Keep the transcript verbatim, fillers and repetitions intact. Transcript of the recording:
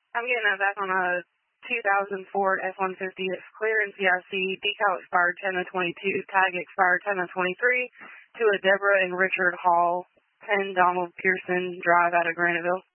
I'm getting that back on a two thousand Ford F one fifty. It's clear in C I C. Decal expired ten of twenty-two. Tag expired ten of twenty-three. To a Deborah and Richard Hall, ten Donald Pearson Drive out of Graniteville.